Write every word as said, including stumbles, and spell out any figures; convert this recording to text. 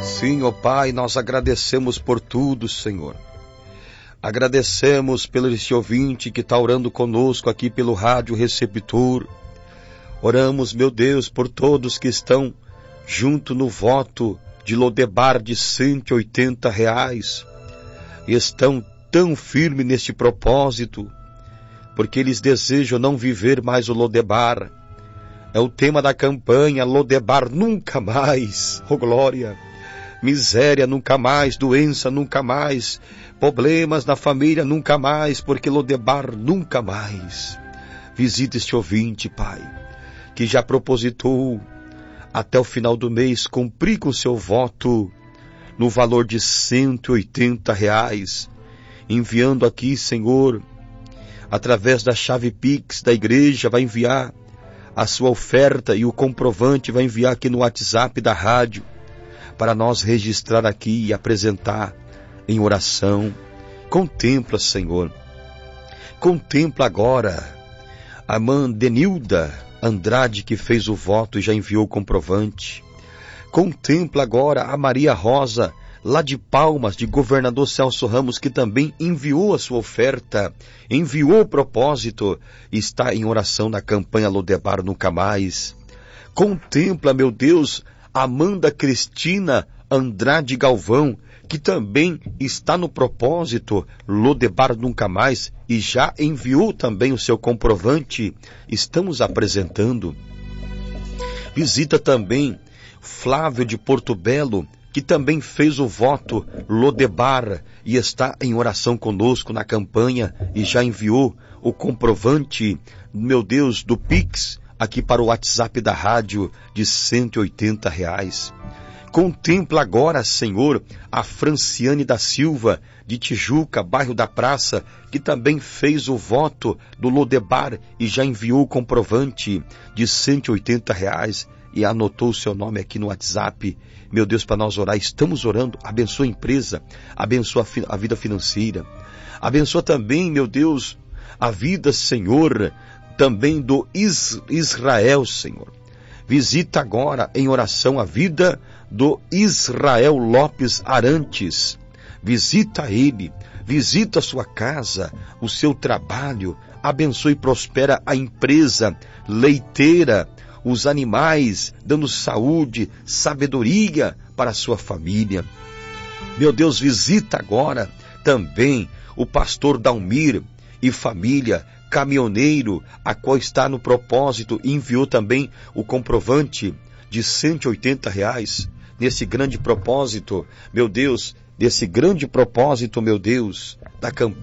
Sim, ó Pai, nós agradecemos por tudo, Senhor. Agradecemos pelo esse ouvinte que está orando conosco aqui pelo rádio receptor. Oramos, meu Deus, por todos que estão junto no voto de Lodebar de cento e oitenta reais. E estão tão firmes neste propósito, porque eles desejam não viver mais o Lodebar. É o tema da campanha, Lodebar nunca mais. Oh glória! Miséria nunca mais, doença nunca mais, problemas na família nunca mais, porque Lodebar nunca mais. Visita este ouvinte, Pai, que já propositou até o final do mês cumprir com seu voto no valor de cento e oitenta reais, enviando aqui, Senhor, através da chave Pix da igreja, vai enviar a sua oferta e o comprovante vai enviar aqui no WhatsApp da rádio, para nós registrar aqui e apresentar em oração. Contempla, Senhor. Contempla agora a irmã Denilda Andrade, que fez o voto e já enviou o comprovante. Contempla agora a Maria Rosa, lá de Palmas, de Governador Celso Ramos, que também enviou a sua oferta, enviou o propósito, está em oração na campanha Lodebar Nunca Mais. Contempla, meu Deus, Amanda Cristina Andrade Galvão, que também está no propósito Lodebar Nunca Mais e já enviou também o seu comprovante. Estamos apresentando. Visita também Flávio de Porto Belo, que também fez o voto Lodebar e está em oração conosco na campanha e já enviou o comprovante, meu Deus, do Pix, aqui para o WhatsApp da rádio de cento e oitenta reais. Contempla agora, Senhor, a Franciane da Silva, de Tijuca, bairro da Praça, que também fez o voto do Lodebar e já enviou o comprovante de cento e oitenta reais e anotou o seu nome aqui no WhatsApp. Meu Deus, para nós orar, estamos orando. Abençoa a empresa, abençoa a vida financeira, abençoa também, meu Deus, a vida, Senhor, também do Israel, Senhor. Visita agora em oração a vida do Israel Lopes Arantes. Visita ele, visita a sua casa, o seu trabalho, abençoe e prospera a empresa leiteira, os animais, dando saúde, sabedoria para a sua família. Meu Deus, visita agora também o pastor Dalmir e família, caminhoneiro, a qual está no propósito, e enviou também o comprovante de cento e oitenta reais, nesse grande propósito, meu Deus, desse grande propósito, meu Deus, da campanha.